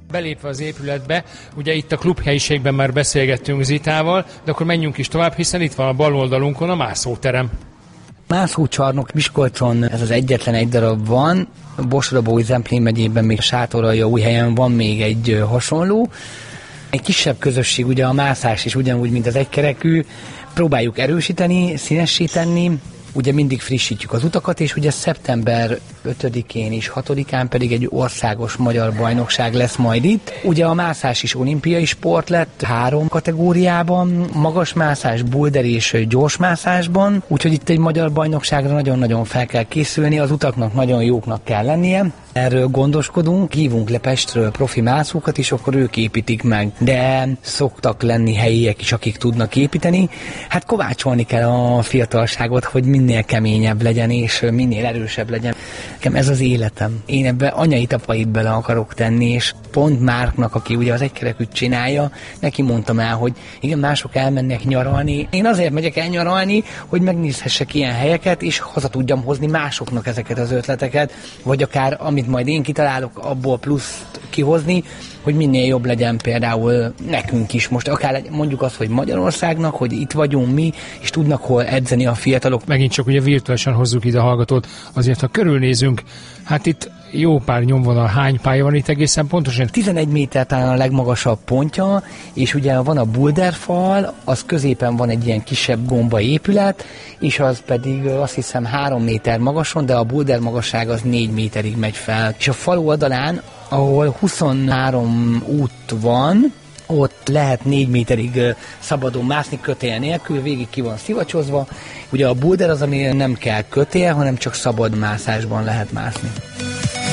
Belépve az épületbe, ugye itt a klubhelyiségben már beszélgettünk Zitával, de akkor menjünk is tovább, hiszen itt van a bal oldalunkon a mászóterem. Mászócsarnok Miskolcon, ez az egyetlen egy darab van, Borsod-Abaúj-Zemplén megyében még Sátoraljaújhelyen van még egy hasonló. Egy kisebb közösség, ugye a mászás is ugyanúgy, mint az egykerekű, próbáljuk erősíteni, színessíteni, ugye mindig frissítjük az utakat, és ugye szeptember 5-én és 6-án pedig egy országos magyar bajnokság lesz majd itt. Ugye a mászás is olimpiai sport lett 3 kategóriában, magasmászás, boulder és gyorsmászásban, úgyhogy itt egy magyar bajnokságra nagyon-nagyon fel kell készülni, az utaknak nagyon jóknak kell lennie. Erről gondoskodunk, hívunk le Pestről profi mászókat is, akkor ők építik meg, de szoktak lenni helyiek is, akik tudnak építeni. Hát kovácsolni kell a fiatalságot, hogy minél keményebb legyen és minél erősebb legyen. Nekem ez az életem. Én ebbe anyait, apait bele akarok tenni, és pont Márknak, aki ugye az egykerekűt csinálja, neki mondtam el, hogy igen, mások elmennek nyaralni. Én azért megyek el nyaralni, hogy megnézhessek ilyen helyeket, és haza tudjam hozni másoknak ezeket az ötleteket, vagy akár amit majd én kitalálok, abból pluszt kihozni, hogy minél jobb legyen például nekünk is. Most akár mondjuk azt, hogy Magyarországnak, hogy itt vagyunk mi, és tudnak hol edzeni a fiatalok. Megint csak ugye virtuálisan hozzuk ide a hallgatót, azért ha körülnézünk, hát itt jó pár nyomvonal, hány pálya van itt egészen pontosan? 11 méter talán a legmagasabb pontja, és ugye van a boulderfal, az középen van egy ilyen kisebb gomba épület, és az pedig azt hiszem 3 méter magason, de a boulder magasság az 4 méterig megy fel. És a falu oldalán, ahol 23 út van, ott lehet 4 méterig szabadon mászni kötél nélkül, végig ki van szivacsozva. Ugye a boulder az, ami nem kell kötél, hanem csak szabad mászásban lehet mászni.